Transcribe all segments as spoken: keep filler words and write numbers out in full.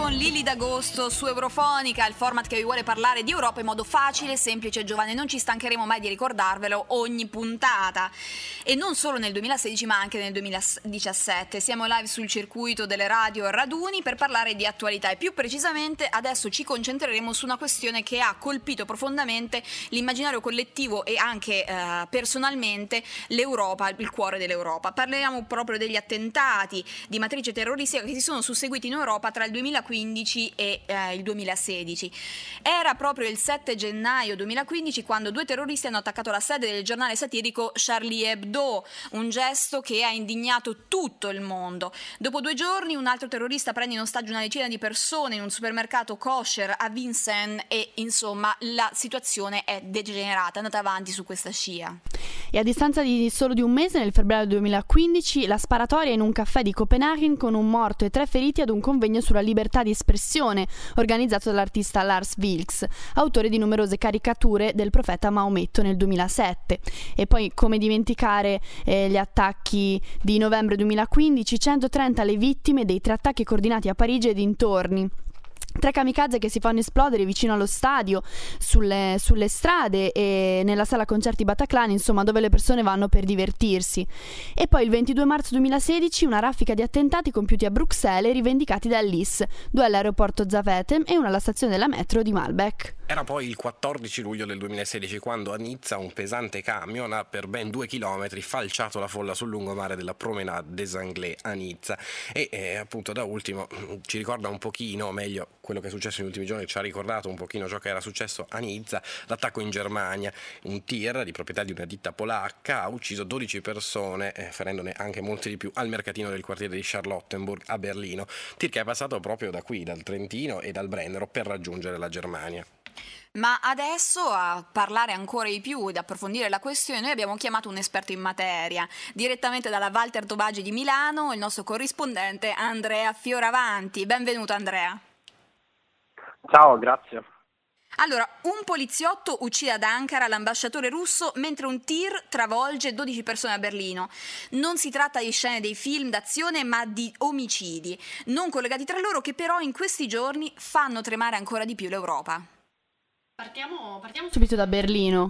con Lili d'Agosto su Eurofonica, il format che vi vuole parlare di Europa in modo facile, semplice e giovane. Non ci stancheremo mai di ricordarvelo ogni puntata. E non solo nel duemilasedici ma anche nel duemiladiciassette. Siamo live sul circuito delle radio raduni per parlare di attualità e più precisamente adesso ci concentreremo su una questione che ha colpito profondamente l'immaginario collettivo e anche eh, personalmente l'Europa, il cuore dell'Europa. Parliamo proprio degli attentati di matrice terroristica che si sono susseguiti in Europa tra il duemilaquindici e eh, il duemilasedici. Era proprio il sette gennaio duemilaquindici quando due terroristi hanno attaccato la sede del giornale satirico Charlie Hebdo, un gesto che ha indignato tutto il mondo. Dopo due giorni un altro terrorista prende in ostaggio una decina di persone in un supermercato kosher a Vincennes e insomma la situazione è degenerata, è andata avanti su questa scia. E a distanza di solo di un mese, nel febbraio duemilaquindici, la sparatoria in un caffè di Copenaghen con un morto e tre feriti ad un convegno sulla libertà di espressione organizzato dall'artista Lars Vilks, autore di numerose caricature del profeta Maometto nel duemilasette. E poi come dimenticare eh, gli attacchi di novembre duemilaquindici, centotrenta le vittime dei tre attacchi coordinati a Parigi e dintorni. Tre kamikaze che si fanno esplodere vicino allo stadio, sulle, sulle strade e nella sala concerti Bataclan, insomma dove le persone vanno per divertirsi. E poi il ventidue marzo duemilasedici una raffica di attentati compiuti a Bruxelles e rivendicati dall'I S, due all'aeroporto Zaventem e una alla stazione della metro di Malbec. Era poi il quattordici luglio del duemilasedici quando a Nizza un pesante camion ha per ben due chilometri falciato la folla sul lungomare della Promenade des Anglais a Nizza e eh, appunto da ultimo ci ricorda un pochino, meglio quello che è successo negli ultimi giorni ci ha ricordato un pochino ciò che era successo a Nizza, l'attacco in Germania. Un tir di proprietà di una ditta polacca ha ucciso dodici persone, eh, ferendone anche molte di più al mercatino del quartiere di Charlottenburg a Berlino, tir che è passato proprio da qui, dal Trentino e dal Brennero per raggiungere la Germania. Ma adesso a parlare ancora di più ed approfondire la questione noi abbiamo chiamato un esperto in materia, direttamente dalla Walter Tobagi di Milano, il nostro corrispondente Andrea Fioravanti. Benvenuto Andrea. Ciao, grazie. Allora, un poliziotto uccide ad Ankara l'ambasciatore russo mentre un tir travolge dodici persone a Berlino. Non si tratta di scene dei film d'azione ma di omicidi, non collegati tra loro che però in questi giorni fanno tremare ancora di più l'Europa. Partiamo, partiamo subito da Berlino.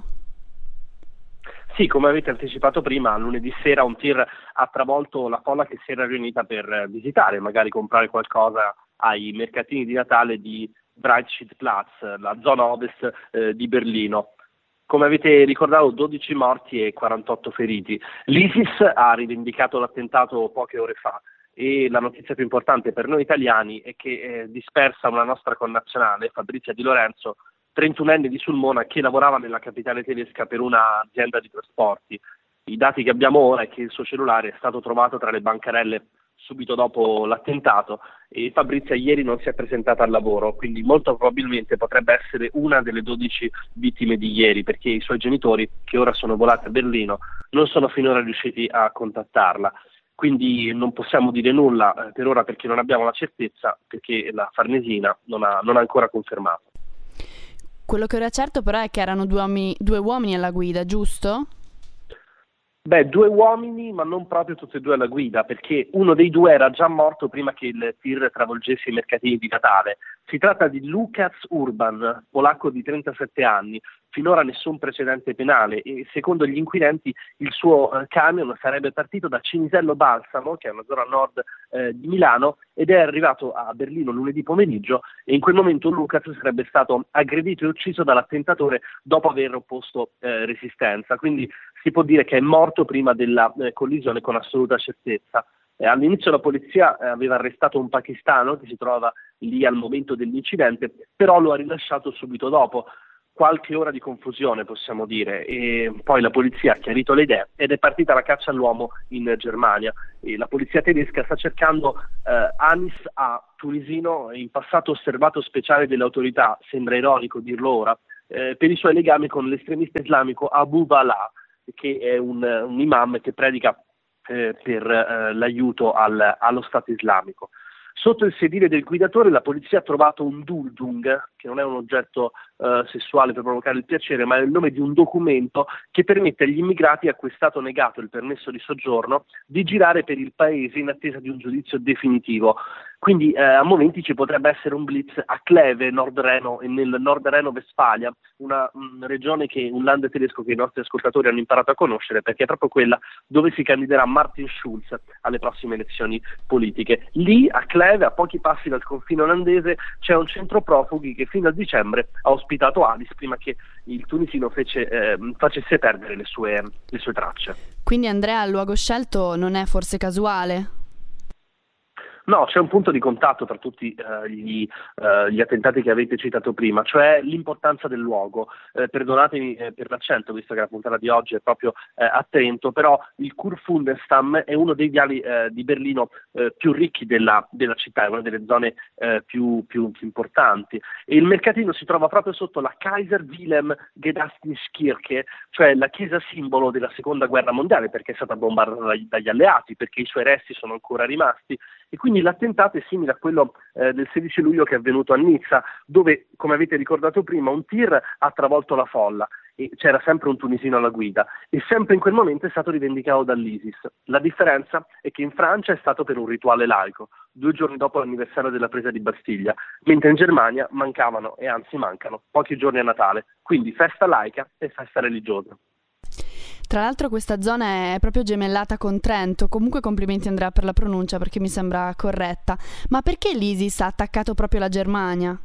Sì, come avete anticipato prima, lunedì sera un tir ha travolto la folla che si era riunita per visitare, magari comprare qualcosa ai mercatini di Natale di Breitscheidplatz, la zona ovest eh, di Berlino. Come avete ricordato, dodici morti e quarantotto feriti. L'ISIS ha rivendicato l'attentato poche ore fa e la notizia più importante per noi italiani è che eh, dispersa una nostra connazionale, Fabrizia Di Lorenzo, trentunenne di Sulmona, che lavorava nella capitale tedesca per un'azienda di trasporti. I dati che abbiamo ora è che il suo cellulare è stato trovato tra le bancarelle subito dopo l'attentato e Fabrizia ieri non si è presentata al lavoro, quindi molto probabilmente potrebbe essere una delle dodici vittime di ieri, perché i suoi genitori, che ora sono volati a Berlino, non sono finora riusciti a contattarla. Quindi non possiamo dire nulla eh, per ora perché non abbiamo la certezza, perché la Farnesina non ha, non ha ancora confermato. Quello che ora è certo però è che erano due uomini, due uomini alla guida, giusto? Beh, due uomini, ma non proprio tutti e due alla guida, perché uno dei due era già morto prima che il tir travolgesse i mercatini di Natale. Si tratta di Lukasz Urban, polacco di trentasette anni, finora nessun precedente penale e secondo gli inquirenti il suo eh, camion sarebbe partito da Cinisello Balsamo, che è una zona a nord eh, di Milano, ed è arrivato a Berlino lunedì pomeriggio e in quel momento Lukasz sarebbe stato aggredito e ucciso dall'attentatore dopo aver opposto eh, resistenza. Quindi si può dire che è morto prima della eh, collisione con assoluta certezza. Eh, all'inizio la polizia eh, aveva arrestato un pakistano che si trova lì al momento dell'incidente, però lo ha rilasciato subito dopo. Qualche ora di confusione possiamo dire e poi la polizia ha chiarito le idee ed è partita la caccia all'uomo in Germania e la polizia tedesca sta cercando eh, Anis A, tunisino, in passato osservato speciale delle autorità, sembra ironico dirlo ora, eh, per i suoi legami con l'estremista islamico Abu Walaa, che è un, un imam che predica eh, per eh, l'aiuto al, allo Stato islamico. Sotto il sedile del guidatore la polizia ha trovato un Duldung, che non è un oggetto eh, sessuale per provocare il piacere, ma è il nome di un documento che permette agli immigrati a cui è stato negato il permesso di soggiorno di girare per il paese in attesa di un giudizio definitivo. Quindi eh, a momenti ci potrebbe essere un blitz a Kleve, Nord Reno, nel Nord Reno-Vestfalia, una mh, regione che un land tedesco che i nostri ascoltatori hanno imparato a conoscere, perché è proprio quella dove si candiderà Martin Schulz alle prossime elezioni politiche. Lì a Kleve, a pochi passi dal confine olandese, c'è un centro profughi che fino a dicembre ha ospitato Alice prima che il tunisino fece, eh, facesse perdere le sue, le sue tracce. Quindi Andrea, il luogo scelto non è forse casuale? No, c'è un punto di contatto tra tutti uh, gli, uh, gli attentati che avete citato prima, cioè l'importanza del luogo. Eh, perdonatemi eh, per l'accento, visto che la puntata di oggi è proprio eh, a Trento, però il Kurfürstendamm è uno dei viali eh, di Berlino eh, più ricchi della, della città, è una delle zone eh, più, più, più importanti. E il mercatino si trova proprio sotto la Kaiser Wilhelm Gedächtniskirche, cioè la chiesa simbolo della seconda guerra mondiale, perché è stata bombardata dagli, dagli alleati, perché i suoi resti sono ancora rimasti. E quindi l'attentato è simile a quello eh, del sedici luglio che è avvenuto a Nizza, dove, come avete ricordato prima, un tir ha travolto la folla e c'era sempre un tunisino alla guida e sempre in quel momento è stato rivendicato dall'ISIS. La differenza è che in Francia è stato per un rituale laico, due giorni dopo l'anniversario della presa di Bastiglia, mentre in Germania mancavano, e anzi mancano, pochi giorni a Natale, quindi festa laica e festa religiosa. Tra l'altro questa zona è proprio gemellata con Trento, comunque complimenti Andrea per la pronuncia perché mi sembra corretta, ma perché l'ISIS ha attaccato proprio la Germania?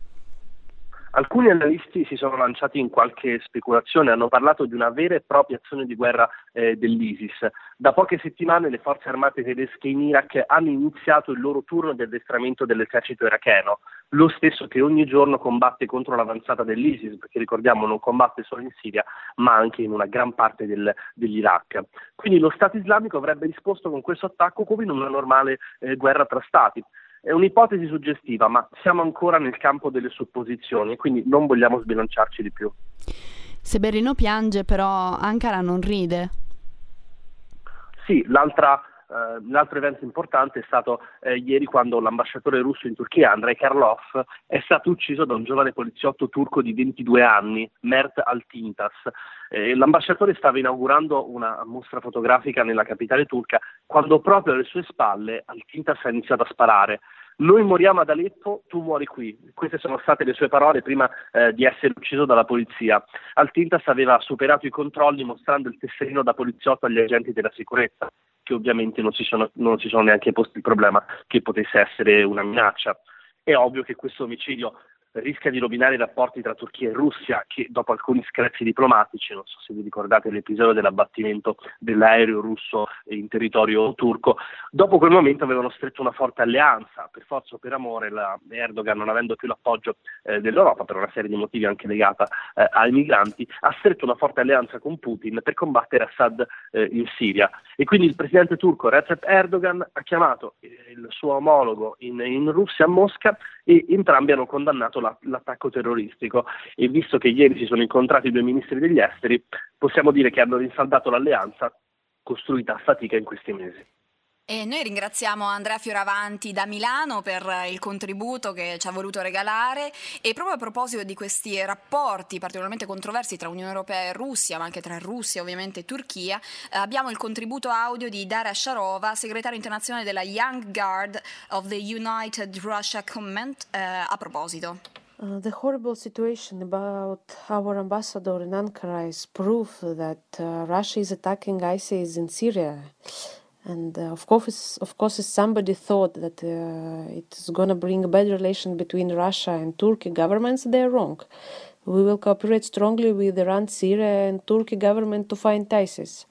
Alcuni analisti si sono lanciati in qualche speculazione, hanno parlato di una vera e propria azione di guerra eh, dell'ISIS. Da poche settimane le forze armate tedesche in Iraq hanno iniziato il loro turno di addestramento dell'esercito iracheno, lo stesso che ogni giorno combatte contro l'avanzata dell'ISIS, perché ricordiamo non combatte solo in Siria, ma anche in una gran parte del, dell'Iraq. Quindi lo Stato islamico avrebbe risposto con questo attacco come in una normale eh, guerra tra stati. È un'ipotesi suggestiva, ma siamo ancora nel campo delle supposizioni e quindi non vogliamo sbilanciarci di più. Se Berlino piange, però Ankara non ride. Sì, l'altra, eh, l'altro evento importante è stato eh, ieri quando l'ambasciatore russo in Turchia, Andrei Karlov, è stato ucciso da un giovane poliziotto turco di ventidue anni, Mert Altintas. Eh, l'ambasciatore stava inaugurando una mostra fotografica nella capitale turca quando proprio alle sue spalle Altintas ha iniziato a sparare. Noi moriamo ad Aleppo, tu muori qui. Queste sono state le sue parole prima eh, di essere ucciso dalla polizia. Altintas aveva superato i controlli mostrando il tesserino da poliziotto agli agenti della sicurezza, che ovviamente non si sono, non si sono neanche posti il problema che potesse essere una minaccia. È ovvio che questo omicidio rischia di rovinare i rapporti tra Turchia e Russia, che dopo alcuni screzi diplomatici, non so se vi ricordate l'episodio dell'abbattimento dell'aereo russo in territorio turco, dopo quel momento avevano stretto una forte alleanza, per forza o per amore. La Erdogan, non avendo più l'appoggio eh, dell'Europa per una serie di motivi anche legata eh, ai migranti, ha stretto una forte alleanza con Putin per combattere Assad eh, in Siria. E quindi il presidente turco Recep Erdogan ha chiamato il suo omologo in, in Russia, a Mosca, e entrambi hanno condannato la, l'attacco terroristico. E visto che ieri si sono incontrati i due ministri degli esteri, possiamo dire che hanno rinsaldato l'alleanza costruita a fatica in questi mesi. E noi ringraziamo Andrea Fioravanti da Milano per il contributo che ci ha voluto regalare. E proprio a proposito di questi rapporti particolarmente controversi tra Unione Europea e Russia, ma anche tra Russia ovviamente e Turchia, eh, abbiamo il contributo audio di Daria Sharova, segretario internazionale della Young Guard of the United Russia Command, eh, a proposito. Uh, the horrible situation about our ambassador in Ankara is proof that uh, Russia is attacking ISIS in Syria. And uh, of course, of course, if somebody thought that uh, it's going to bring a bad relation between Russia and Turkey governments, they're wrong. We will cooperate strongly with Iran, Syria, and Turkey government to fight ISIS.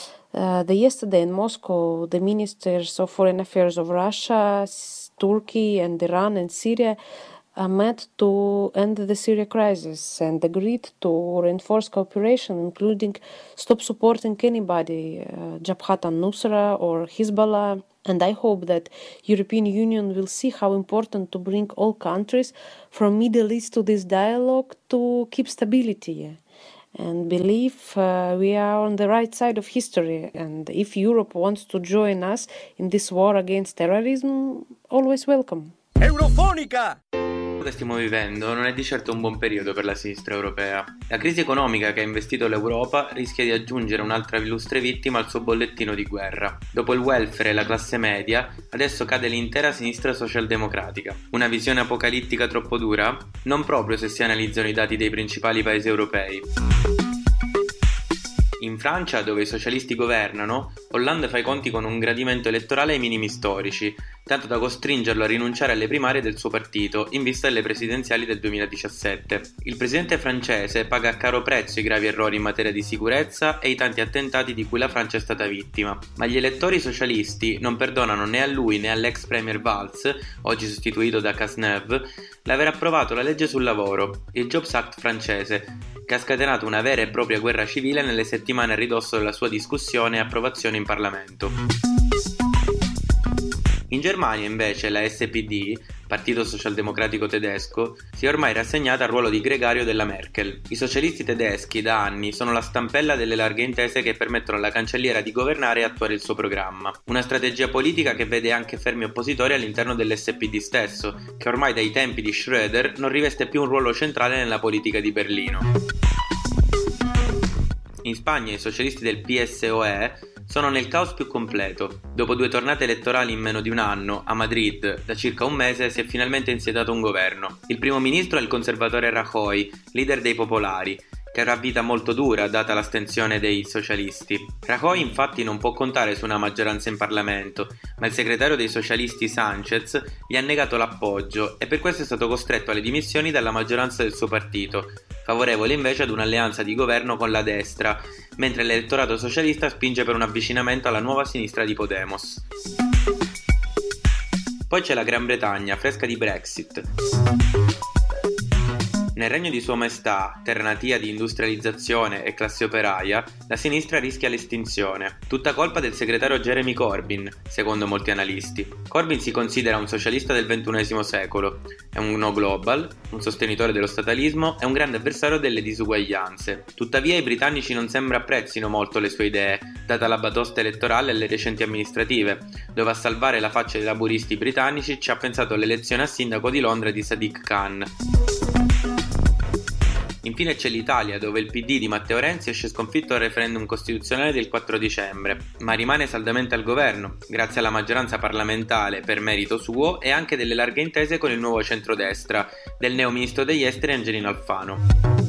Uh, the yesterday in Moscow, the ministers of foreign affairs of Russia, Turkey, and Iran and Syria uh, met to end the Syria crisis and agreed to reinforce cooperation, including stop supporting anybody, uh, Jabhat al-Nusra or Hezbollah. And I hope that European Union will see how important to bring all countries from Middle East to this dialogue to keep stability. And believe uh, we are on the right side of history. And if Europe wants to join us in this war against terrorism, always welcome. Eurofonica! che stiamo vivendo non è di certo un buon periodo per la sinistra europea. La crisi economica che ha investito l'Europa rischia di aggiungere un'altra illustre vittima al suo bollettino di guerra. Dopo il welfare e la classe media, adesso cade l'intera sinistra socialdemocratica. Una visione apocalittica troppo dura? Non proprio se si analizzano i dati dei principali paesi europei. In Francia, dove i socialisti governano, Hollande fa i conti con un gradimento elettorale ai minimi storici, tanto da costringerlo a rinunciare alle primarie del suo partito in vista delle presidenziali del duemiladiciassette. Il presidente francese paga a caro prezzo i gravi errori in materia di sicurezza e i tanti attentati di cui la Francia è stata vittima, ma gli elettori socialisti non perdonano né a lui né all'ex premier Valls, oggi sostituito da Cazeneuve, l'aver approvato la legge sul lavoro, il Jobs Act francese, che ha scatenato una vera e propria guerra civile nelle settimane a ridosso della sua discussione e approvazione in Parlamento. In Germania, invece, la S P D, Partito Socialdemocratico Tedesco, si è ormai rassegnata al ruolo di gregario della Merkel. I socialisti tedeschi, da anni, sono la stampella delle larghe intese che permettono alla cancelliera di governare e attuare il suo programma. Una strategia politica che vede anche fermi oppositori all'interno dell'S P D stesso, che ormai dai tempi di Schröder non riveste più un ruolo centrale nella politica di Berlino. In Spagna i socialisti del P S O E sono nel caos più completo. Dopo due tornate elettorali in meno di un anno, a Madrid, da circa un mese si è finalmente insediato un governo. Il primo ministro è il conservatore Rajoy, leader dei popolari, che avrà vita molto dura data l'astensione dei socialisti. Rajoy infatti non può contare su una maggioranza in Parlamento, ma il segretario dei socialisti Sánchez gli ha negato l'appoggio e per questo è stato costretto alle dimissioni dalla maggioranza del suo partito, favorevole invece ad un'alleanza di governo con la destra, mentre l'elettorato socialista spinge per un avvicinamento alla nuova sinistra di Podemos. Poi c'è la Gran Bretagna, fresca di Brexit. Nel regno di Sua Maestà, terra natia di industrializzazione e classe operaia, la sinistra rischia l'estinzione, tutta colpa del segretario Jeremy Corbyn, secondo molti analisti. Corbyn si considera un socialista del ventunesimo secolo, è un no global, un sostenitore dello statalismo e un grande avversario delle disuguaglianze. Tuttavia i britannici non sembra apprezzino molto le sue idee, data la batosta elettorale alle recenti amministrative, dove a salvare la faccia dei laburisti britannici ci ha pensato l'elezione a sindaco di Londra di Sadiq Khan. Infine c'è l'Italia, dove il P D di Matteo Renzi esce sconfitto al referendum costituzionale del quattro dicembre, ma rimane saldamente al governo, grazie alla maggioranza parlamentare per merito suo e anche delle larghe intese con il nuovo centrodestra, del neo ministro degli esteri Angelino Alfano.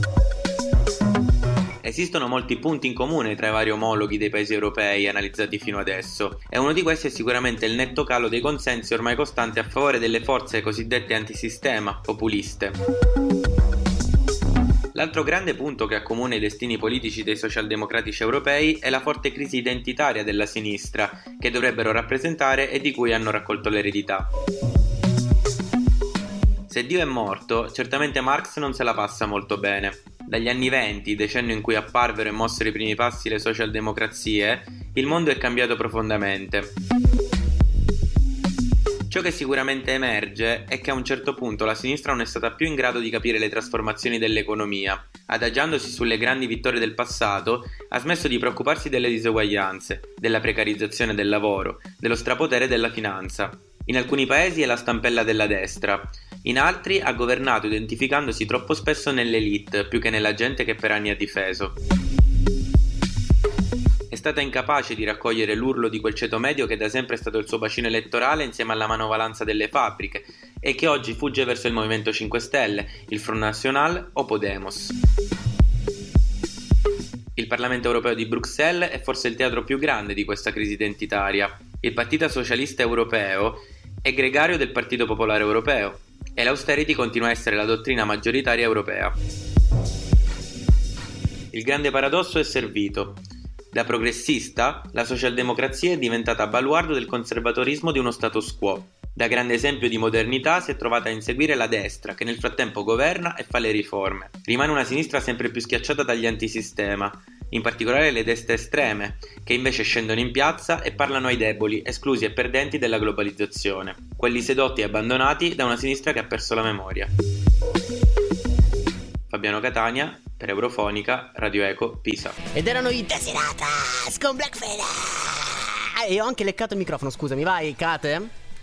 Esistono molti punti in comune tra i vari omologhi dei paesi europei analizzati fino adesso, e uno di questi è sicuramente il netto calo dei consensi ormai costante a favore delle forze cosiddette antisistema, populiste. L'altro grande punto che accomuna i destini politici dei socialdemocratici europei è la forte crisi identitaria della sinistra, che dovrebbero rappresentare e di cui hanno raccolto l'eredità. Se Dio è morto, certamente Marx non se la passa molto bene. Dagli anni venti, decennio in cui apparvero e mossero i primi passi le socialdemocrazie, il mondo è cambiato profondamente. Ciò che sicuramente emerge è che a un certo punto la sinistra non è stata più in grado di capire le trasformazioni dell'economia. Adagiandosi sulle grandi vittorie del passato, ha smesso di preoccuparsi delle diseguaglianze, della precarizzazione del lavoro, dello strapotere della finanza. In alcuni paesi è la stampella della destra, in altri ha governato identificandosi troppo spesso nell'elite più che nella gente che per anni ha difeso. È stata incapace di raccogliere l'urlo di quel ceto medio che da sempre è stato il suo bacino elettorale insieme alla manovalanza delle fabbriche e che oggi fugge verso il Movimento cinque Stelle, il Front National o Podemos. Il Parlamento europeo di Bruxelles è forse il teatro più grande di questa crisi identitaria. Il Partito Socialista Europeo è gregario del Partito Popolare Europeo e l'austerity continua a essere la dottrina maggioritaria europea. Il grande paradosso è servito. Da progressista, la socialdemocrazia è diventata baluardo del conservatorismo di uno status quo. Da grande esempio di modernità si è trovata a inseguire la destra, che nel frattempo governa e fa le riforme. Rimane una sinistra sempre più schiacciata dagli antisistema, in particolare le destre estreme, che invece scendono in piazza e parlano ai deboli, esclusi e perdenti della globalizzazione, quelli sedotti e abbandonati da una sinistra che ha perso la memoria. Fabiano Catania, per Eurofonica, Radio Eco, Pisa. Ed erano i Desiratas con Black Fede. E ho anche leccato il microfono, scusami, vai Kate.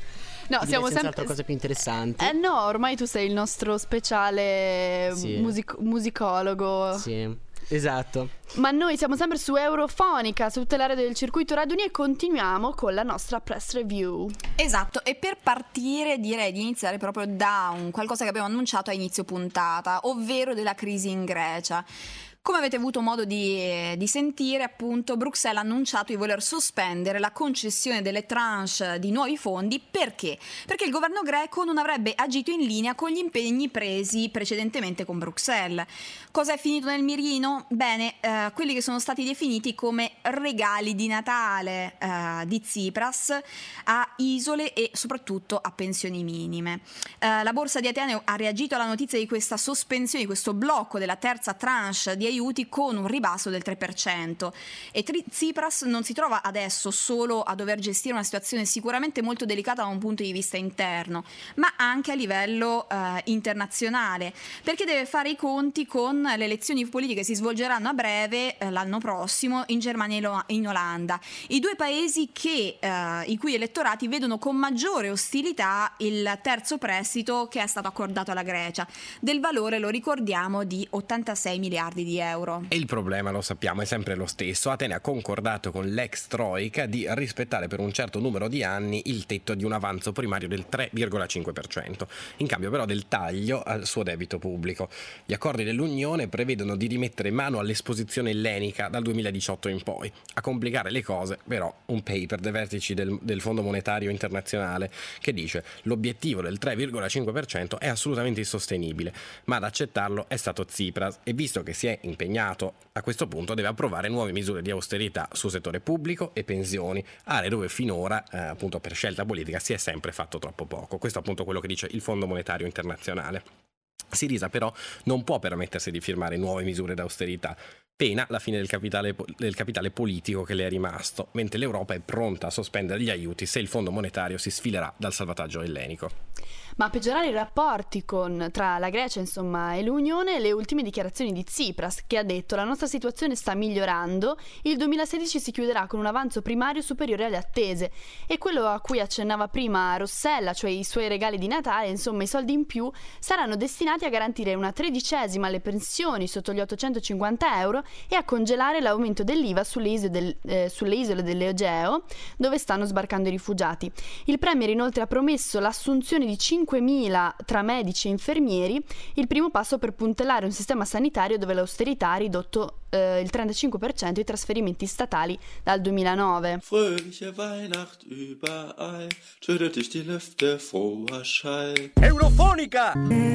No, siamo sempre cose più interessanti. Eh no, ormai tu sei il nostro speciale sì. music- musicologo. Sì. Esatto. Ma noi siamo sempre su Eurofonica, su tutte le aree del circuito Raduni, e continuiamo con la nostra press review. Esatto, e per partire direi di iniziare proprio da un qualcosa che abbiamo annunciato a inizio puntata, ovvero della crisi in Grecia. Come avete avuto modo di, di sentire, appunto, Bruxelles ha annunciato di voler sospendere la concessione delle tranche di nuovi fondi. Perché? Perché il governo greco non avrebbe agito in linea con gli impegni presi precedentemente con Bruxelles. Cosa è finito nel mirino? Bene, eh, quelli che sono stati definiti come regali di Natale eh, di Tsipras a isole e soprattutto a pensioni minime. Eh, la borsa di Atene ha reagito alla notizia di questa sospensione, di questo blocco della terza tranche di aiuti con un ribasso del tre per cento, e Tri- Tsipras non si trova adesso solo a dover gestire una situazione sicuramente molto delicata da un punto di vista interno, ma anche a livello eh, internazionale, perché deve fare i conti con le elezioni politiche che si svolgeranno a breve eh, l'anno prossimo in Germania e Lo- in Olanda, i due paesi che, eh, i cui elettorati vedono con maggiore ostilità il terzo prestito che è stato accordato alla Grecia, del valore, lo ricordiamo, di ottantasei miliardi di euro. E il problema, lo sappiamo, è sempre lo stesso. Atene ha concordato con l'ex Troika di rispettare per un certo numero di anni il tetto di un avanzo primario del tre virgola cinque per cento, in cambio però del taglio al suo debito pubblico. Gli accordi dell'Unione prevedono di rimettere mano all'esposizione ellenica dal duemiladiciotto in poi. A complicare le cose, però, un paper dei vertici del, del Fondo Monetario Internazionale che dice: l'obiettivo del tre virgola cinque per cento è assolutamente insostenibile, ma ad accettarlo è stato Tsipras, e visto che si è impegnato a questo punto deve approvare nuove misure di austerità sul settore pubblico e pensioni, aree dove finora eh, appunto per scelta politica si è sempre fatto troppo poco. Questo è appunto quello che dice il Fondo Monetario Internazionale. Syriza però non può permettersi di firmare nuove misure d'austerità, pena la fine del capitale, del capitale politico che le è rimasto, mentre l'Europa è pronta a sospendere gli aiuti se il Fondo Monetario si sfilerà dal salvataggio ellenico. Ma peggiorare i rapporti con, tra la Grecia, insomma, e l'Unione, le ultime dichiarazioni di Tsipras, che ha detto: la nostra situazione sta migliorando, il duemilasedici si chiuderà con un avanzo primario superiore alle attese, e quello a cui accennava prima Rossella, cioè i suoi regali di Natale, insomma i soldi in più, saranno destinati a garantire una tredicesima alle pensioni sotto gli ottocentocinquanta euro e a congelare l'aumento dell'I V A sulle isole, del, eh, sulle isole dell'Egeo, dove stanno sbarcando i rifugiati. Il premier inoltre ha promesso l'assunzione di cinquemila tra medici e infermieri, il primo passo per puntellare un sistema sanitario dove l'austerità ha ridotto eh, il trentacinque per cento i trasferimenti statali dal duemilanove. Fröhliche Weihnacht überall, schüttet dich die Lüfte, froher Schall. Eurofonica!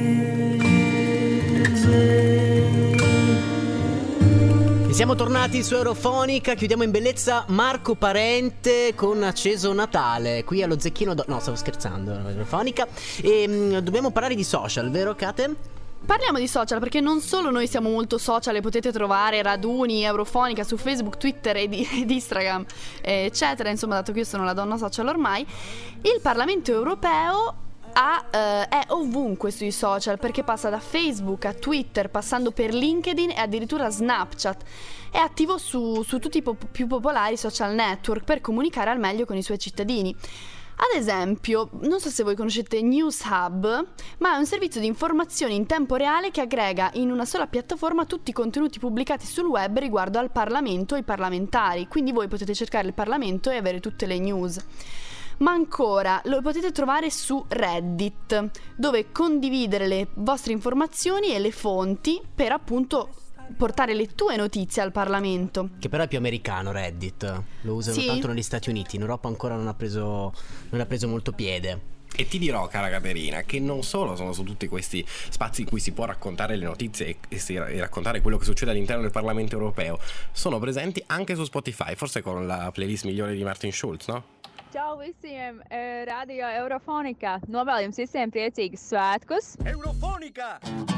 E siamo tornati su Eurofonica, chiudiamo in bellezza Marco Parente con Acceso Natale, qui allo Zecchino do... No, stavo scherzando, Eurofonica. E mh, dobbiamo parlare di social, vero Kate? Parliamo di social perché non solo noi siamo molto social e potete trovare Raduni, Eurofonica su Facebook, Twitter ed Instagram, eccetera, insomma, dato che io sono la donna social ormai, il Parlamento europeo Ha, uh, è ovunque sui social, perché passa da Facebook a Twitter, passando per LinkedIn e addirittura Snapchat. È attivo su, su tutti i pop- più popolari social network per comunicare al meglio con i suoi cittadini. Ad esempio, non so se voi conoscete News Hub, ma è un servizio di informazioni in tempo reale che aggrega in una sola piattaforma tutti i contenuti pubblicati sul web riguardo al Parlamento e ai parlamentari. Quindi voi potete cercare il Parlamento e avere tutte le news. Ma ancora, lo potete trovare su Reddit, dove condividere le vostre informazioni e le fonti per appunto portare le tue notizie al Parlamento. Che però è più americano Reddit, lo usano sì. tanto negli Stati Uniti, in Europa ancora non ha preso, non ha preso molto piede. E ti dirò, cara Caterina, che non solo sono su tutti questi spazi in cui si può raccontare le notizie e, e, si, e raccontare quello che succede all'interno del Parlamento europeo, sono presenti anche su Spotify, forse con la playlist migliore di Martin Schulz, no? Čau visiem, Radio Eurofonika. Novēlu jums visiem priecīgus svētkus. Eurofonica!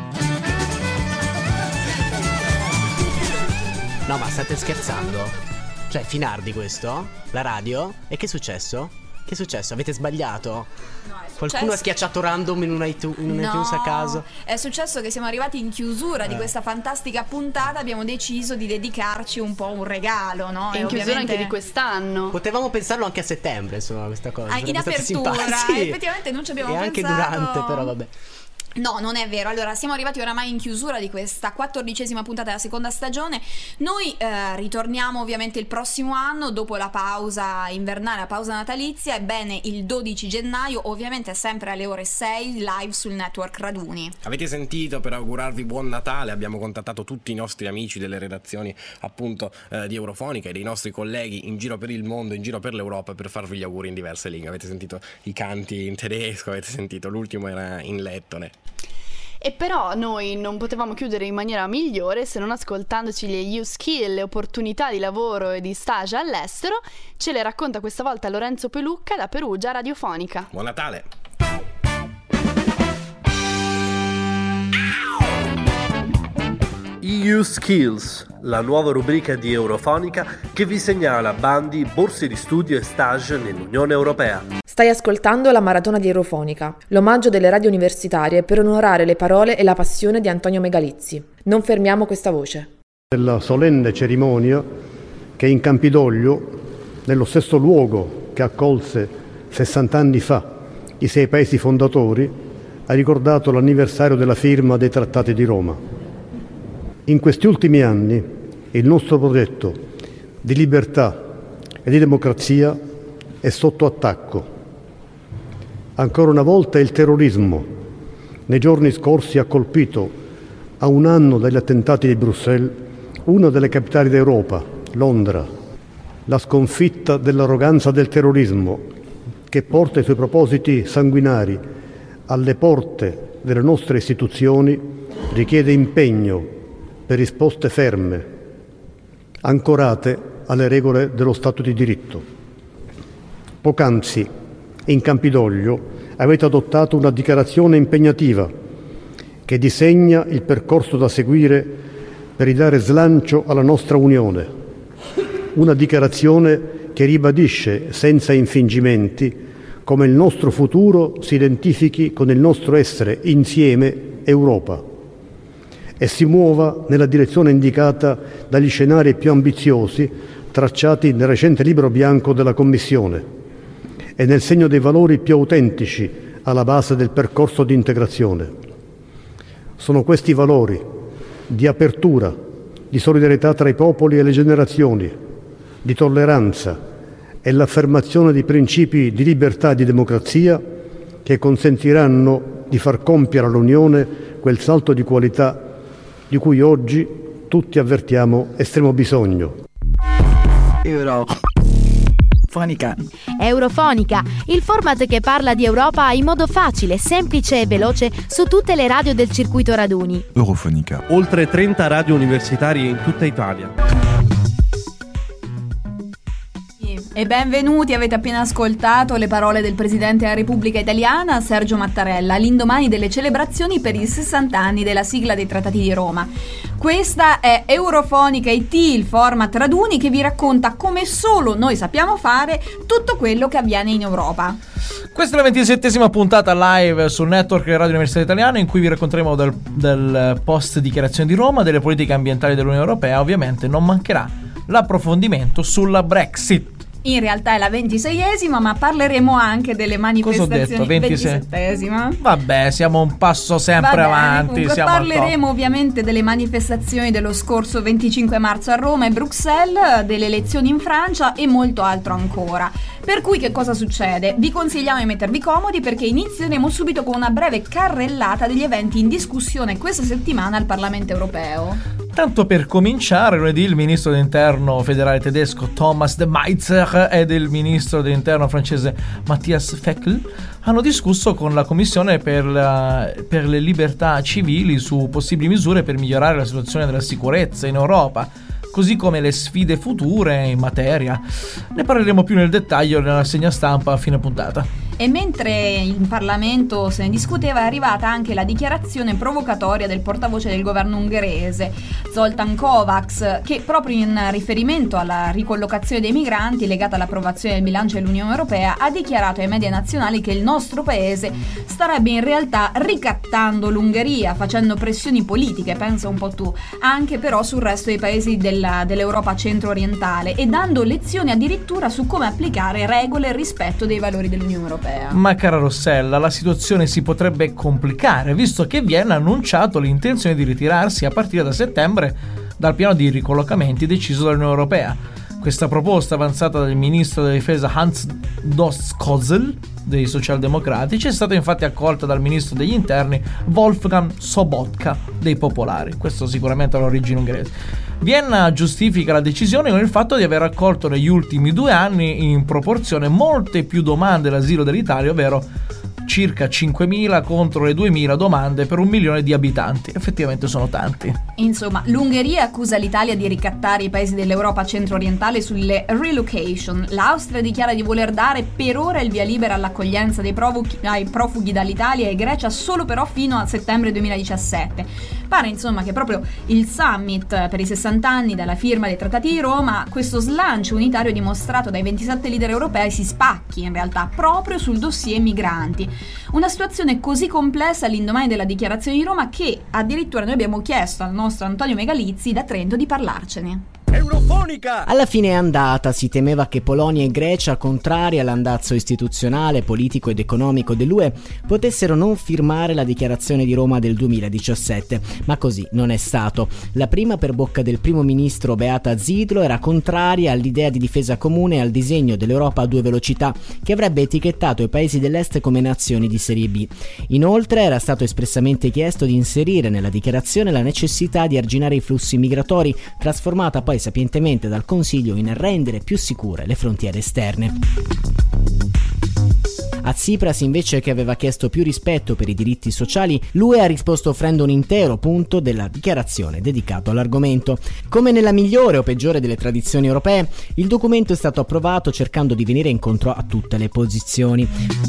No, ma state scherzando? Cioè, Finardi questo? La radio? E che è successo? Che è successo? Avete sbagliato? No, è Qualcuno ha schiacciato random in un iTunes, in un no, iTunes a caso. È successo che siamo arrivati in chiusura eh. di questa fantastica puntata. Abbiamo deciso di dedicarci un po' un regalo, no? E in chiusura ovviamente... anche di quest'anno. Potevamo pensarlo anche a settembre, insomma, questa cosa. Ah, in apertura, sì. Effettivamente non ci abbiamo e pensato. E anche durante, però vabbè. No, non è vero. Allora, siamo arrivati oramai in chiusura di questa quattordicesima puntata della seconda stagione. Noi eh, ritorniamo ovviamente il prossimo anno, dopo la pausa invernale, la pausa natalizia. Ebbene, il dodici gennaio, ovviamente sempre alle ore sei, live sul network Raduni. Avete sentito? Per augurarvi buon Natale abbiamo contattato tutti i nostri amici delle redazioni appunto eh, di Eurofonica e dei nostri colleghi in giro per il mondo, in giro per l'Europa, per farvi gli auguri in diverse lingue. Avete sentito i canti in tedesco, avete sentito l'ultimo era in lettone. E però noi non potevamo chiudere in maniera migliore se non ascoltandoci le U-Skill, le opportunità di lavoro e di stage all'estero. Ce le racconta questa volta Lorenzo Pelucca da Perugia Radiofonica. Buon Natale! E U Skills, la nuova rubrica di Eurofonica che vi segnala bandi, borse di studio e stage nell'Unione Europea. Stai ascoltando la Maratona di Eurofonica, l'omaggio delle radio universitarie per onorare le parole e la passione di Antonio Megalizzi. Non fermiamo questa voce. Della solenne cerimonia che in Campidoglio, nello stesso luogo che accolse sessanta anni fa i sei paesi fondatori, ha ricordato l'anniversario della firma dei Trattati di Roma. In questi ultimi anni il nostro progetto di libertà e di democrazia è sotto attacco. Ancora una volta il terrorismo nei giorni scorsi ha colpito, a un anno dagli attentati di Bruxelles, una delle capitali d'Europa, Londra. La sconfitta dell'arroganza del terrorismo, che porta i suoi propositi sanguinari alle porte delle nostre istituzioni, richiede impegno per risposte ferme, ancorate alle regole dello Stato di diritto. Poc'anzi, in Campidoglio, avete adottato una dichiarazione impegnativa che disegna il percorso da seguire per ridare slancio alla nostra Unione. Una dichiarazione che ribadisce senza infingimenti come il nostro futuro si identifichi con il nostro essere insieme Europa e si muova nella direzione indicata dagli scenari più ambiziosi tracciati nel recente libro bianco della Commissione e nel segno dei valori più autentici alla base del percorso di integrazione. Sono questi valori di apertura, di solidarietà tra i popoli e le generazioni, di tolleranza e l'affermazione di principi di libertà e di democrazia che consentiranno di far compiere all'Unione quel salto di qualità di cui oggi tutti avvertiamo estremo bisogno. Eurofonica. Eurofonica, il format che parla di Europa in modo facile, semplice e veloce su tutte le radio del circuito Raduni. Eurofonica. Oltre trenta radio universitarie in tutta Italia. E benvenuti, avete appena ascoltato le parole del Presidente della Repubblica Italiana, Sergio Mattarella, all'indomani delle celebrazioni per i sessanta anni della sigla dei Trattati di Roma. Questa è Eurofonica I T, il format Raduni che vi racconta come solo noi sappiamo fare tutto quello che avviene in Europa. Questa è la ventisettesima puntata live sul network Radio Università Italiana, in cui vi racconteremo del, del post dichiarazione di Roma, delle politiche ambientali dell'Unione Europea. Ovviamente non mancherà l'approfondimento sulla Brexit. In realtà è la ventiseiesima, ma parleremo anche delle manifestazioni. Cosa ho detto? ventisei ventisettesima. Vabbè, siamo un passo sempre bene, avanti. Comunque, siamo parleremo ovviamente delle manifestazioni dello scorso venticinque marzo a Roma e Bruxelles, delle elezioni in Francia e molto altro ancora. Per cui che cosa succede? Vi consigliamo di mettervi comodi perché inizieremo subito con una breve carrellata degli eventi in discussione questa settimana al Parlamento europeo. Tanto per cominciare, lunedì il ministro dell'interno federale tedesco Thomas de Maizière ed il ministro dell'interno francese Matthias Fekl hanno discusso con la Commissione per, la, per le libertà civili su possibili misure per migliorare la situazione della sicurezza in Europa, così come le sfide future in materia. Ne parleremo più nel dettaglio nella rassegna stampa a fine puntata. E mentre in Parlamento se ne discuteva, è arrivata anche la dichiarazione provocatoria del portavoce del governo ungherese, Zoltán Kovács, che proprio in riferimento alla ricollocazione dei migranti legata all'approvazione del bilancio dell'Unione Europea ha dichiarato ai media nazionali che il nostro paese starebbe in realtà ricattando l'Ungheria, facendo pressioni politiche, pensa un po' tu, anche però sul resto dei paesi della, dell'Europa centro-orientale, e dando lezioni addirittura su come applicare regole e rispetto dei valori dell'Unione Europea. Ma cara Rossella, la situazione si potrebbe complicare, visto che Vienna ha annunciato l'intenzione di ritirarsi a partire da settembre dal piano di ricollocamenti deciso dall'Unione Europea. Questa proposta, avanzata dal ministro della difesa Hans Doskozl dei socialdemocratici, è stata infatti accolta dal ministro degli interni Wolfgang Sobotka dei popolari. Questo sicuramente ha l'origine ungherese. Vienna giustifica la decisione con il fatto di aver accolto negli ultimi due anni in proporzione molte più domande d'asilo dell'Italia, ovvero circa cinquemila contro le duemila domande per un milione di abitanti. Effettivamente sono tanti. Insomma, l'Ungheria accusa l'Italia di ricattare i paesi dell'Europa centro-orientale sulle relocation. L'Austria dichiara di voler dare per ora il via libera all'accoglienza dei profughi, ai profughi dall'Italia e Grecia solo però fino a settembre duemiladiciassette. Pare insomma che proprio il summit per i sessanta anni dalla firma dei trattati di Roma, questo slancio unitario dimostrato dai ventisette leader europei, si spacchi in realtà proprio sul dossier migranti. Una situazione così complessa all'indomani della dichiarazione di Roma che addirittura noi abbiamo chiesto al nostro Antonio Megalizzi da Trento di parlarcene. Eurofonica! Alla fine è andata, si temeva che Polonia e Grecia, contrari all'andazzo istituzionale, politico ed economico dell'U E, potessero non firmare la dichiarazione di Roma del duemiladiciassette, ma così non è stato. La prima, per bocca del primo ministro Beata Zidlo, era contraria all'idea di difesa comune e al disegno dell'Europa a due velocità, che avrebbe etichettato i paesi dell'Est come nazioni di serie B. Inoltre era stato espressamente chiesto di inserire nella dichiarazione la necessità di arginare i flussi migratori, trasformata poi sapientemente dal Consiglio in rendere più sicure le frontiere esterne. A Tsipras, invece, che aveva chiesto più rispetto per i diritti sociali, l'U E ha risposto offrendo un intero punto della dichiarazione dedicato all'argomento. Come nella migliore o peggiore delle tradizioni europee, il documento è stato approvato cercando di venire incontro a tutte le posizioni.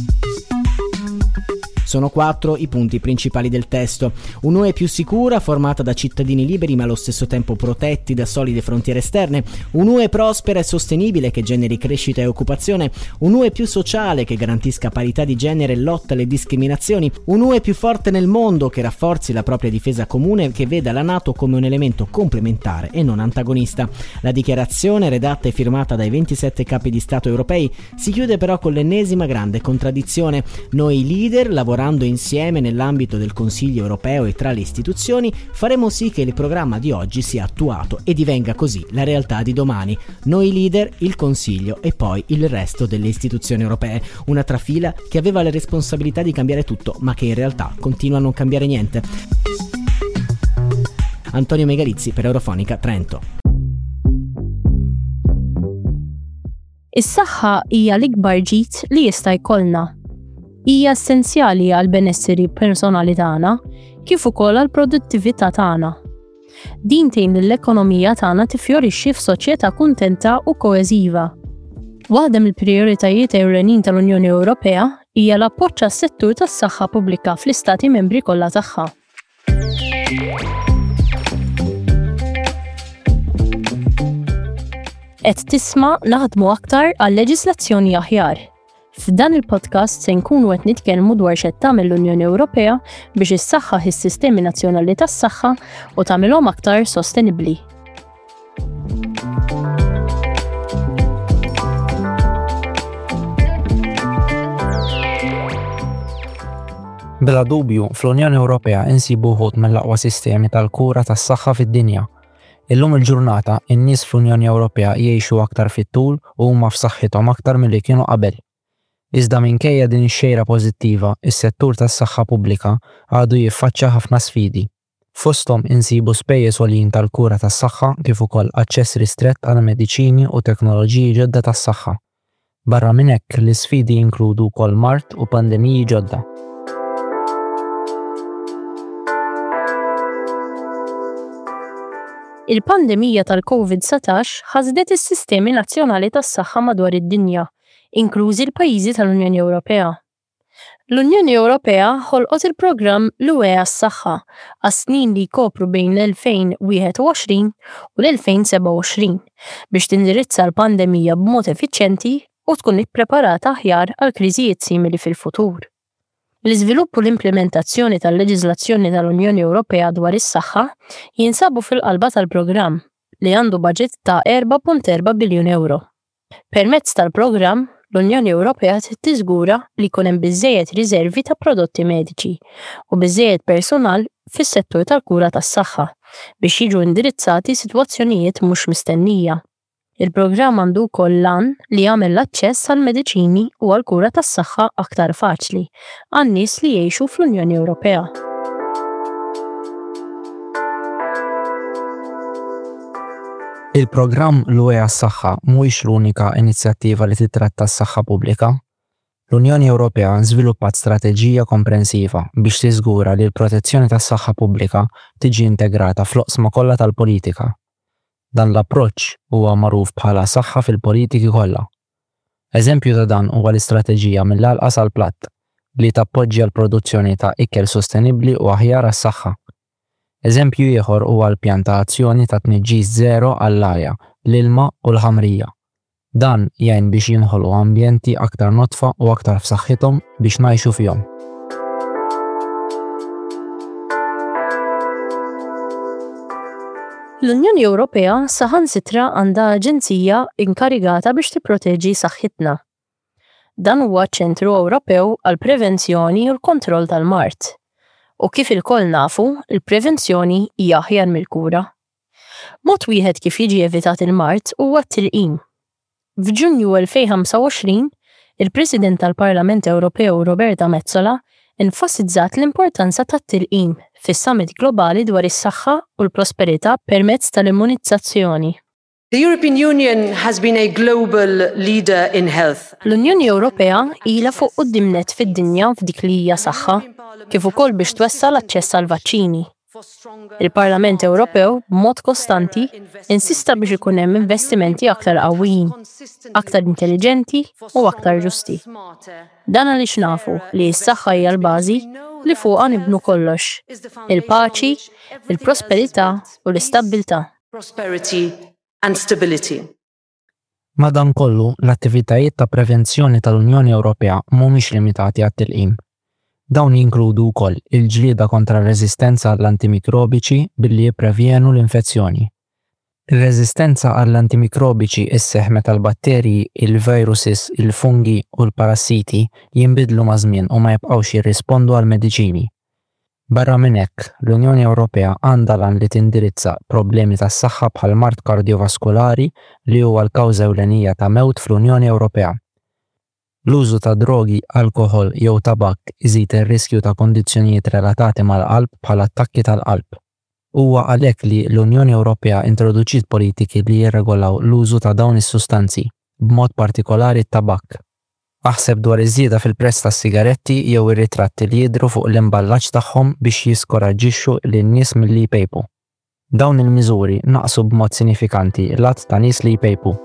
Sono quattro i punti principali del testo. Un'U E più sicura, formata da cittadini liberi ma allo stesso tempo protetti da solide frontiere esterne. Un'U E prospera e sostenibile che generi crescita e occupazione. Un'U E più sociale che garantisca parità di genere e lotta alle discriminazioni. Un'U E più forte nel mondo che rafforzi la propria difesa comune e che veda la NATO come un elemento complementare e non antagonista. La dichiarazione, redatta e firmata dai ventisette capi di Stato europei, si chiude però con l'ennesima grande contraddizione. Noi leader, lavorando insieme nell'ambito del Consiglio europeo e tra le istituzioni, faremo sì che il programma di oggi sia attuato e divenga così la realtà di domani. Noi leader, il Consiglio e poi il resto delle istituzioni europee. Una trafila che aveva la responsabilità di cambiare tutto, ma che in realtà continua a non cambiare niente. Antonio Megalizzi per Eurofonica Trento. Is-saħħa hija l-ikbar ġid li jista' jkollna. Hija essenzjali għal benesseri personali tagħna kif ukoll għall produttività tagħna. Din tgħin l-ekonomija tagħna tifjorixxi f'soċjetà kuntenta u koeżiva. Waħda mill-prijoritajiet ewlenin tal-Unjoni Ewropea hija l-appoġġ għas-settur tas-saħħa pubblika fl-istati membri kollha tagħha. Qed tisma' naħdmu aktar għal leġislazzjoni aħjar. F'dan il-podcast se nkunu qed nitkellmu dwar x'qed tagħmel l-Unjoni Ewropea biex issaħħaħ is-sistemi nazzjonali tas-saħħa u tagħmilhom aktar sostenibbli. Bla dubju, fl-Unjoni Ewropea insibu wħud mill-aqwa sistemi tal-kura tas-saħħa fid-dinja. Illum il-ġurnata, in-nies fl-Unjoni Ewropea jgħixu aktar fit-tul u huma f'saħħithom aktar milli kienu qabel. Iżda minkejja din ix-xejra pożittiva, is-settur tas-saħħa pubblika għadu jiffaċċja ħafna sfidi. Fosthom insibu spejjeż għolin tal-kura tas-saħħa kif ukoll aċċess ristrett għal mediċini u teknoloġiji ġodda tas-saħħa. Barra minn hekk, l-isfidi jinkludu wkoll mart u pandemiji ġodda. Il-pandemija tal-covid setax ħażdet is-sistemi nazzjonali tas-saħħa madwar id-dinja. inklużi l-pajjiżi tal-Unjoni Ewropea. L-Unjoni Ewropea ħolqot il-programm l-U E għas-saħħa għas-snin li jkopru bejn l-elfejn wieħed u għoxrin u l-elfejn seba' u għoxrin biex tindirizza l-pandemija b'mod effiċjenti u tkun ippreparata aħjar għal kriżijiet simili fil-futur. L-iżvilupp u l-implementazzjoni tal-leġiżlazzjoni tal-Unjoni Ewropea dwar is-saħħa jinsabu fil-qalba tal-programm li għandu budget ta' erba' punt erba' biljun euro. Permezz tal-programm, l-Unjoni Ewropea tiżgura li jkun hemm biżżejjed riservi ta' prodotti mediċi u biżżejjed personal fis-settur tal-kura tas-saħħa biex jiġu indirizzati sitwazzjonijiet mhux mistennija. Il-programm għandu wkoll lan li jagħmel l-aċċess għall-mediċini u għall-kura tas-saħħa aktar faċli għan-nies li jgħixu fl-Unjoni Ewropea. Il-programm l-U E għas-saħħa mhuwiex l-unika inizjattiva li titratta s-saħħa pubblika. L-Unjoni Ewropea żviluppat strateġija komprensiva biex tiżgura li l-protezzjoni tas-saħħa pubblika tiġi integrata fl-oqsma kollha tal-politika. Dan l-approċċ huwa magħruf bħala saħħa fil-politiki kollha. Eżempju ta' dan huwa l-istrateġija mill-alqas għall platt li tappoġġja l-produzzjoni ta' ikel sostenibbli u aħjar għas-saħħa. Eżempju ieħor huwa l-pjan ta' azzjoni ta' tniġġis żero għall-arja, l-ilma u l-ħamrija. Dan jgħin biex jinħolqu ambjenti aktar notfa u aktar f'saħħithom biex ngħixu fihom. L-Unjoni Ewropea saħansitra għandha aġenzija inkarigata biex tipproteġi saħħitna. Dan huwa ċ-Ċentru Ewropew għall-Prevenzjoni u l-Kontroll tal-Mart. U kif il-koll nafu, il-prevenzjoni hija aħjar mill-kura. Mod wieħed kif jiġi evitat il-mart huwa t-tilqim. F'Ġunju elfejn ħamsa u għoxrin, il-President tal-Parlament Ewropew Roberta Metsola enfasizzat l-importanza tat-tilqim fis-Summit Globali dwar is-saħħa u l-prosperità permezz tal-immunizzazzjoni. The European Union has been a global leader in health. L-Unjoni Ewropea ilha fuq qudiemnet fid-dinja f'dik li hija saħħa, kif ukoll biex twessa l-aċċess għal vaċċini. Il-Parlament Ewropew b'mod kostanti insista biex ikun hemm investimenti aktar qawwijin, aktar intelligenti u aktar ġusti. Dan għaliex nafu li s-saħħa hija l-bażi li fuqha nibnu kollox: il-paċi, il-prosperità u l-istabbiltà. And stability. Madankollu, l-attivitajiet ta' prevenzjoni tal-Unjoni Ewropea mhumiex limitati għat-tilqim. Dawn jinkludu wkoll il-ġlieda kontra r-reżistenza għall-antimikrobiċi billi jipprevjenu l-infezzjoni. Ir-reżistenza għall-antimikrobiċi isseħħ meta l-batterji, il-viruses, il-fungi u l-parassiti jinbidlu ma' żmien u ma jibqgħux jirrispondu għall-mediċini. Barra minn hekk, l-Unjoni Ewropea għandha lan li tindirizza problemi tas-saħħa bħal mart kardiovaskulari li huwa l-kawża ewlenija ta' mewt fl-Unjoni Ewropea. L-użu ta' drogi, alkoħol jew tabak iżid ir-riskju ta' kondizzjonijiet relatati mal-qalb bħal attakki tal-qalb. Huwa għalhekk li l-Unjoni Ewropea introduċiet politiki li jirregolaw l-użu ta' dawn is-sustanzi, b'mod partikolari t-tabak. Aħseb dwar iż-żieda fil-prezz tas-sigaretti jew ir-ritratti li jidhru fuq l-imballaġġ tagħhom biex jiskoraġġixxu lin-nies milli jpejpu. Dawn il-miżuri naqsu b'mod sinifikanti l-att ta' nies li jpejpu.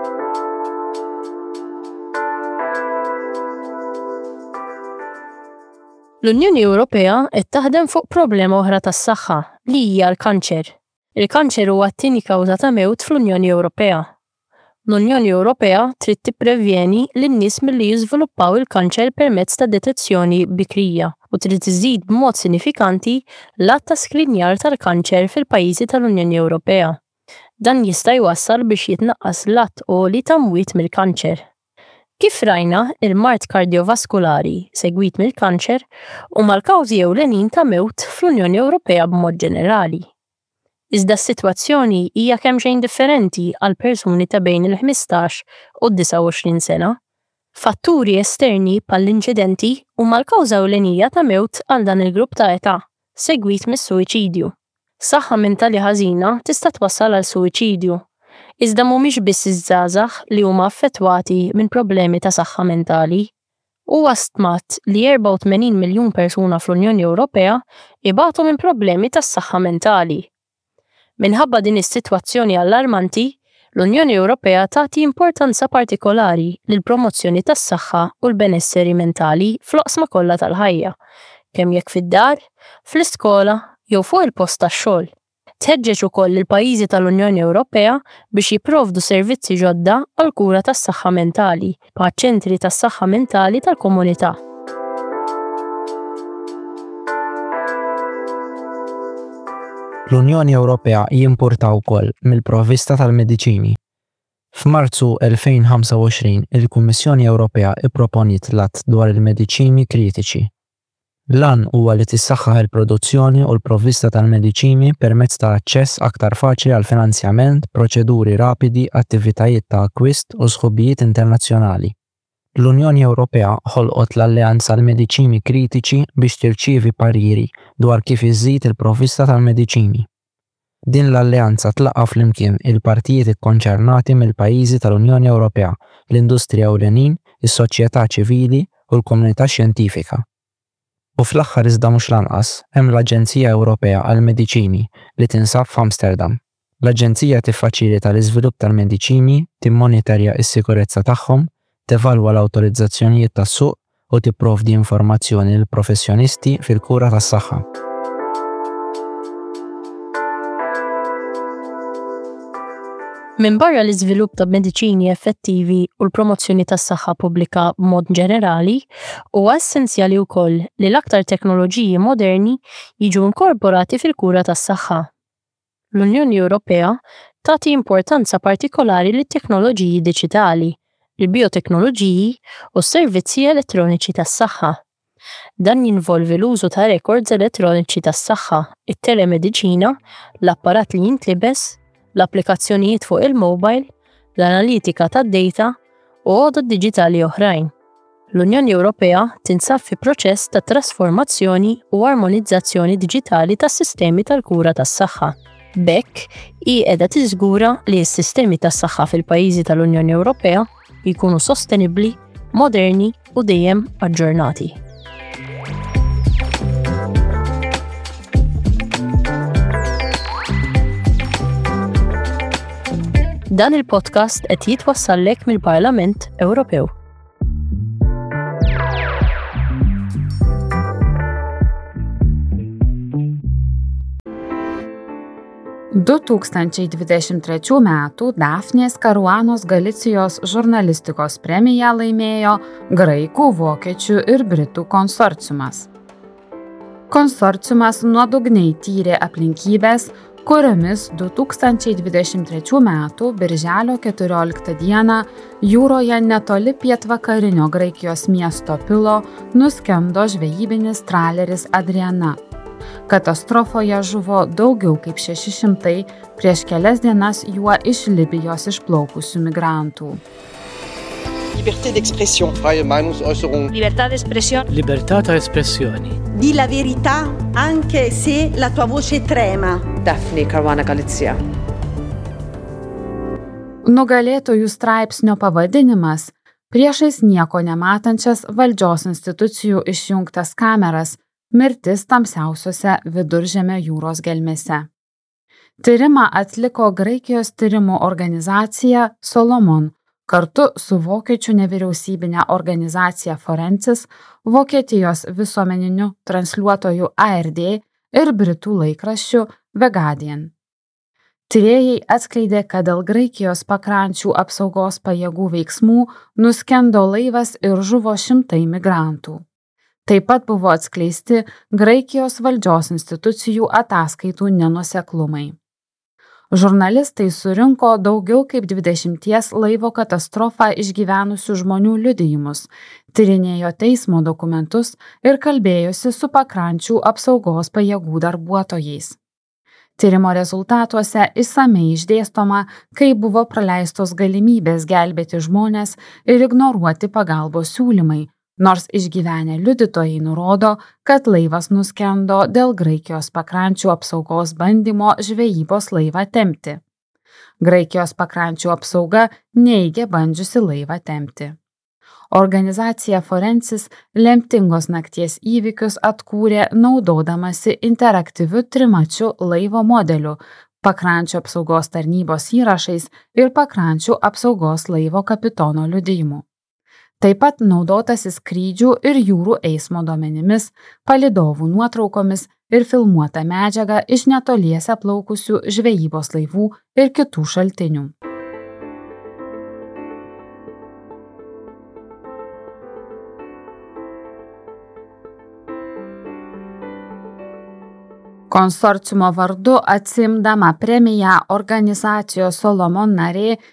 L-Unjoni Ewropea qed taħdem fuq problema oħra tas-saħħa li hija l-kanċer. Il-kanċer huwa t-tieni kawża ta' mewt fl-Unjoni Ewropea. L-Unjoni Ewropea trid tipprevjeni lin-nies milli jiżviluppaw il-kanċer permezz ta' detezzjoni bikrija u trid iżid b'mod sinifikanti l-att ta' skrinjar tal-kanċer fil-pajjiżi tal-Unjoni Ewropea. Dan jista' jwassal biex jitnaqqas l-att għoli ta' mwiet mill-kanċer. Kif rajna, il-mart kardiovaskulari segwit mill-kanċer huma l-kawżi ewlenin ta' mewt fl-Unjoni Ewropea b'mod ġenerali. Iżda s-sitwazzjoni hija kemm xejn differenti għal persuni ta' bejn il-ħmistax u d-disa' u għoxrin sena. Fatturi esterni bħall-inċidenti huma l-kawża ewlenija ta' mewt għal dan il-grupp ta' età, segwit mis-suwiċidju. Saħħa mentali ħażina tista' twassal għal suwiċidju. Iżda mhumiex biss iż-żgħażagħ li huma affettwati minn problemi ta' saħħa mentali. Huwa stmat li erba' u tmenin miljun persuna fl-Unjoni Ewropea ibatu minn problemi tas-saħħa mentali. Minħabba din is-sitwazzjoni allarmanti, L-Unjoni Ewropea tagħti importanza partikolari lil promozzjoni tas-saħħa u l-benesseri mentali fl-oqsma kollha tal-ħajja, kemm jekk fid-dar, fl-iskola jew fuq il-post tax-xogħol. Tħeġġeġ ukoll il-pajjiżi tal-Unjoni Ewropea biex jipprovdu servizzi ġodda għal kura tas-saħħa mentali bħal ċentri tas-saħħa mentali tal-komunità. L-Unjoni Ewropea jimpurta wkoll mill-provvista tal-mediċini. F'Marzu elfejn u ħamsa u għoxrin il-Kummissjoni Ewropea ipproponiet l-att dwar il-mediċini kritiċi. L-an huwa li tissaħħaħ il-produzzjoni u l-provvista tal-mediċini permezz ta' aċċess aktar faċli għal finanzjament, proċeduri rapidi, attivitajiet ta' akkwist u sħubijiet internazzjonali. L-Unjoni Ewropea ħolqot l-Alleanza għall-Mediċini Kritiċi biex tirċievi pariri dwar kif iżżid il-provvista tal-mediċini. Din l-alleanza tlaqqa flimkien il-partijiet ikkonċernati mill-pajjiżi tal-Unjoni Ewropea, l-industrija ewlenin, is-soċjetà ċivili u l-komunità xjentifika. U fl-aħħar iżda mhux lanqas hemm l-Aġenzija Ewropea għall-Mediċini li tinsab f'Amsterdam. L-Aġenzija tiffaċilita l-iżvilupp tal-mediċini, timmonitorja s-sikurezza tagħhom, tevalwa l-awtorizzazzjonijiet tas-suq u tipprovdi informazzjoni lil professjonisti fil-kura tas-saħħa. Minn barra l-iżvilupp ta' mediċini effettivi u l-promozzjoni tas-saħħa pubblika b'mod ġenerali, huwa essenzjali wkoll li l-aktar teknoloġiji moderni jiġu inkorporati fil-kura tas-saħħa. L-Unjoni Ewropea tagħti importanza partikolari lit-teknoloġiji diġitali, il-bioteknoloġiji u s-servizzi elettroniċi tas-saħħa. Dan jinvolvi l-użu ta' records elettroniċi tas-saħħa, it-telemediċina, l-apparat li jintlibes, l-applikazzjonijiet fuq il-mobile, l-analitika tad-data u għodod diġitali oħrajn. L-Unjoni Ewropea tinsab fi proċess ta' trasformazzjoni u armonizzazzjoni diġitali tas-sistemi tal-kura tas-saħħa. Bekk hi qiegħda tiżgura li s-sistemi tas-saħħa fil-pajjiżi tal-Unjoni Ewropea jkunu sostenibbli, moderni u dejjem aġġornati. Dan il-podcast qed jitwassallek mill-Parlament Ewropew. du tūkstančiai dvidešimt trečių metų Dafnės Karuanos Galicijos žurnalistikos premiją laimėjo graikų, vokiečių ir britų konsorciumas. Konsorciumas nuodugniai tyrė aplinkybės, kuriomis du tūkstančiai dvidešimt trečių metų birželio keturioliktą dieną jūroje netoli pietvakarinio Graikijos miesto Pilo nuskendo žvejybinis traleris Adriana. Katastrofoje žuvo daugiau kaip šeši šimtai prieš kelias dienas juo iš Libijos išplaukusių migrantų. Libertà d'espressione. Freie Meinungsäußerung. Libertà d'espressione. Libertà d'espressione. Di la verità anche se la tua voce trema. Daphne Caruana Galizia. Nugalėtojų straipsnio pavadinimas priešais nieko nematančias valdžios institucijų išjungtas kameras, mirtis tamsiausiose Viduržemio jūros gelmėse. Tyrimą atliko Graikijos tyrimų organizacija Solomon, kartu su vokiečių nevyriausybinė organizacija Forensis, Vokietijos visuomeniniu transliuotoju A R D ir britų laikraščiu The Guardian. Tyrėjai atskleidė, kad dėl Graikijos pakrančių apsaugos pajėgų veiksmų nuskendo laivas ir žuvo šimtai migrantų. Taip pat buvo atskleisti Graikijos valdžios institucijų ataskaitų nenuoseklumai. Žurnalistai surinko daugiau kaip dvidešimties laivo katastrofą išgyvenusių žmonių liudijimus, tyrinėjo teismo dokumentus ir kalbėjosi su pakrančių apsaugos pajėgų darbuotojais. Tyrimo rezultatuose išsamiai išdėstoma, kaip buvo praleistos galimybės gelbėti žmones ir ignoruoti pagalbos siūlymai, nors išgyvenę liudytojai nurodo, kad laivas nuskendo dėl Graikijos pakrančių apsaugos bandymo žvejybos laivą tempti. Graikijos pakrančių apsauga neigia bandžiusi laivą tempti. Organizacija Forensis lemtingos nakties įvykius atkūrė naudodamasi interaktyviu trimačiu laivo modeliu, pakrančių apsaugos tarnybos įrašais ir pakrančių apsaugos laivo kapitono liudijimu. Taip pat naudotasi skrydžių ir jūrų eismo duomenimis, palydovų nuotraukomis ir filmuota medžiaga iš netoliese plaukusių žvejybos laivų ir kitų šaltinių. Konsorciumo vardu atsiimdama premiją organizacijos Solomon narė